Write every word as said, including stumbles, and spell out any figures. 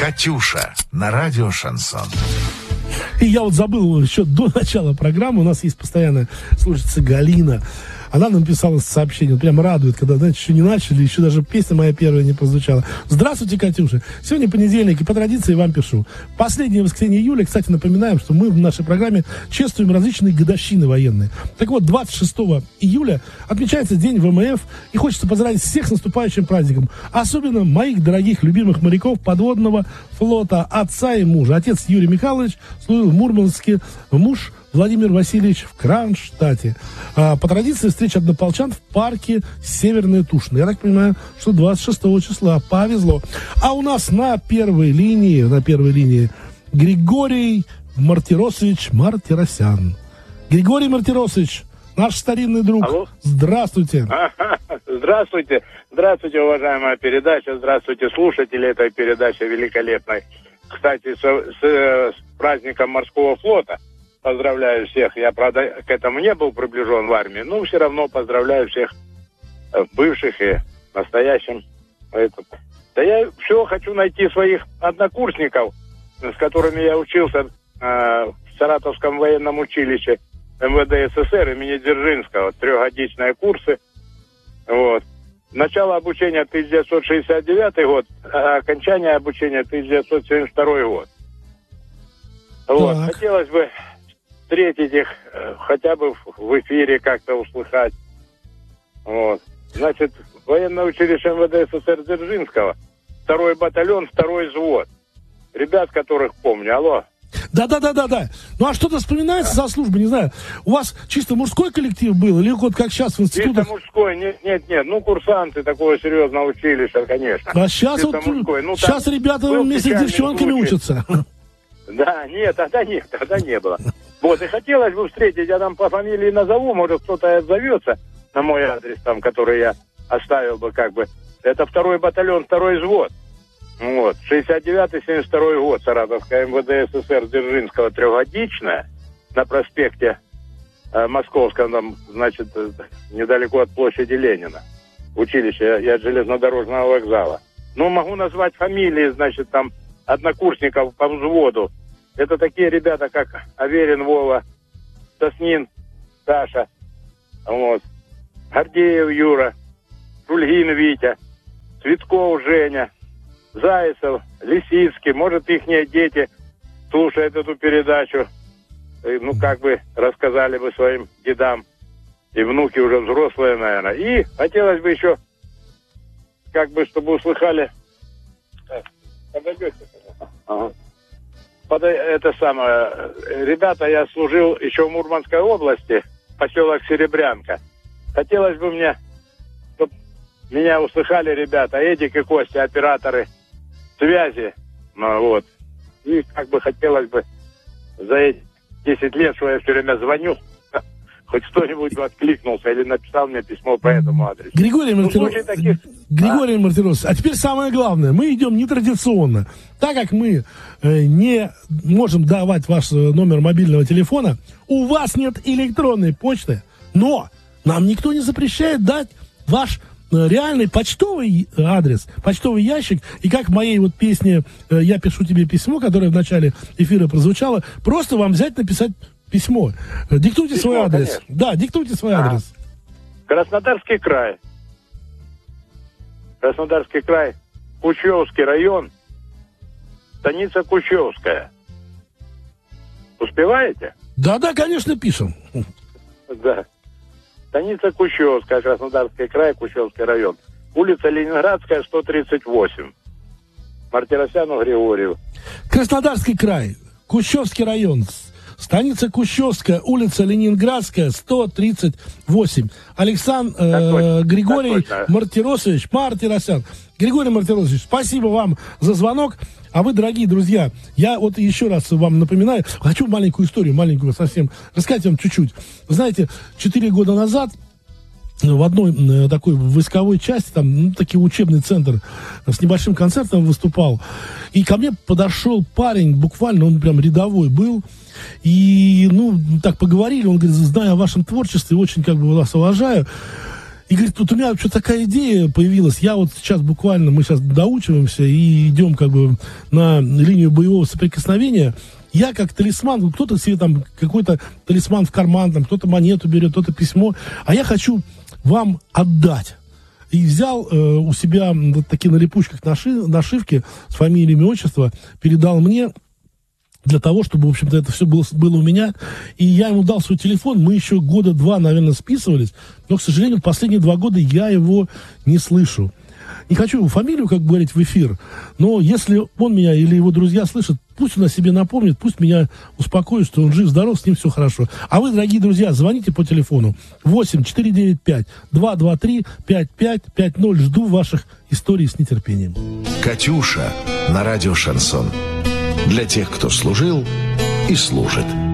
«Катюша» на радио «Шансон». И я вот забыл еще до начала программы, у нас есть постоянная слушательница Галина. Она нам писала сообщение, вот прям радует, когда, знаете, еще не начали, еще даже песня моя первая не прозвучала. Здравствуйте, Катюша. Сегодня понедельник, и по традиции вам пишу. Последнее воскресенье июля, кстати, напоминаем, что мы в нашей программе чествуем различные годовщины военные. Так вот, двадцать шестого июля отмечается День ВМФ, и хочется поздравить всех с наступающим праздником. Особенно моих дорогих, любимых моряков подводного флота, отца и мужа. Отец Юрий Михайлович служил в Мурманске, муж Владимир Васильевич в Кронштадте. А, по традиции встреча однополчан в парке Северная Тушина. Я так понимаю, что двадцать шестого числа. Повезло. А у нас на первой линии, на первой линии Григорий Мартиросович Мартиросян. Григорий Мартиросович, наш старинный друг. Алло. Здравствуйте. Здравствуйте. Здравствуйте, уважаемая передача. Здравствуйте, слушатели этой передачи великолепной. Кстати, с, с, с праздником морского флота. Поздравляю всех. Я, правда, к этому не был приближен в армии, но все равно поздравляю всех бывших и настоящим. Да я все хочу найти своих однокурсников, с которыми я учился э, в Саратовском военном училище эм вэ дэ эс эс эр имени Дзержинского. Трехгодичные курсы. Вот. Начало обучения тысяча девятьсот шестьдесят девятый год, а окончание обучения тысяча девятьсот семьдесят второй год. Вот. Хотелось бы встретить их, хотя бы в эфире как-то услышать. Вот. Значит, военное училище эм вэ дэ эс эс эр Дзержинского, второй батальон, второй взвод. Ребят, которых помню. Алло. Да-да-да-да-да. Ну, а что-то вспоминается за службу, не знаю. У вас чисто мужской коллектив был, или вот как сейчас в институтах? Чисто мужской, нет, нет, нет. Ну, курсанты такого серьезного училища, конечно. А сейчас чисто вот, мужской. Ну, сейчас ребята вместе с девчонками случай. Учатся. Да, нет, тогда нет, тогда не было. Вот, и хотелось бы встретить, я там по фамилии назову, может, кто-то отзовется на мой адрес, там, который я оставил бы, как бы. Это второй батальон, второй взвод. Вот, шестьдесят девятый семьдесят второй год, Саратовская эм вэ дэ эс эс эр Дзержинского, трехгодичная, на проспекте э, Московском, там, значит, э, недалеко от площади Ленина. Училище и от железнодорожного вокзала. Ну, могу назвать фамилии, значит, там, однокурсников по взводу. Это такие ребята, как Аверин Вова, Соснин Саша, вот, Гордеев Юра, Шульгин Витя, Цветков Женя, Зайцев, Лисицкий, может, ихние дети слушают эту передачу, ну, как бы рассказали бы своим дедам, и внуки уже взрослые, наверное. И хотелось бы еще, как бы, чтобы услыхали... Подойдете? Ага. Под, это самое, ребята, я служил еще в Мурманской области, поселок Серебрянка. Хотелось бы мне, чтобы меня услыхали ребята, Эдик и Костя, операторы связи, ну, вот. И как бы хотелось бы за эти десять лет, что я все время звоню, хоть кто-нибудь откликнулся или написал мне письмо по этому адресу. Григорий Мартиросович, ну, таких... Григорий а? Мартиросович, а теперь самое главное, мы идем нетрадиционно. Так как мы э, не можем давать ваш номер мобильного телефона, у вас нет электронной почты, но нам никто не запрещает дать ваш реальный почтовый адрес, почтовый ящик, и как в моей вот песне «Я пишу тебе письмо», которое в начале эфира прозвучало, просто вам взять, написать письмо. Диктуйте письмо, свой адрес. Конечно. Да, диктуйте свой а. адрес. Краснодарский край. Краснодарский край. Кучевский район. Станица Кучевская. Успеваете? Да-да, конечно, пишем. Да. Станица Кучевская, Краснодарский край, Кучевский район. Улица Ленинградская, сто тридцать восемь. Мартиросяну Григорию. Краснодарский край, Кучевский район. Станица Кущевская, улица Ленинградская, сто тридцать восемь. Александр э, Григорий Мартиросович Мартиросян. Григорий Мартиросович, спасибо вам за звонок. А вы, дорогие друзья, я вот еще раз вам напоминаю, хочу маленькую историю, маленькую совсем, рассказать вам чуть-чуть. Вы знаете, четыре года назад в одной такой войсковой части, там, ну, такой учебный центр с небольшим концертом выступал, и ко мне подошел парень, буквально, он прям рядовой был, и, ну, так поговорили, он говорит, знаю о вашем творчестве, очень, как бы, вас уважаю. И говорит, вот у меня вообще такая идея появилась. Я вот сейчас буквально, мы сейчас доучиваемся и идем как бы на линию боевого соприкосновения. Я как талисман, кто-то себе там какой-то талисман в карман, там кто-то монету берет, кто-то письмо. А я хочу вам отдать. И взял э, у себя вот такие на липучках наши, нашивки с фамилией, имя, отчество, передал мне, для того, чтобы, в общем-то, это все было, было у меня. И я ему дал свой телефон. Мы еще года два, наверное, списывались. Но, к сожалению, в последние два года я его не слышу. Не хочу его фамилию, как бы говорить, в эфир. Но если он меня или его друзья слышат, пусть он о себе напомнит, пусть меня успокоит, что он жив-здоров, с ним все хорошо. А вы, дорогие друзья, звоните по телефону восемь четыре девять пять два два три пять пять пять ноль. Жду ваших историй с нетерпением. «Катюша» на радио «Шансон». Для тех, кто служил и служит.